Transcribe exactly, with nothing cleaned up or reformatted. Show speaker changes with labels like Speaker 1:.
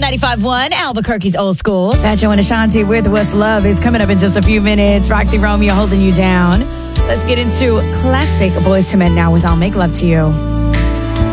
Speaker 1: ninety-five point one, Albuquerque's Old School. Bajo and Ashanti with What's Love is coming up in just a few minutes. Roxy Romeo holding you down. Let's get into classic Boyz two Men now with I'll Make Love to You.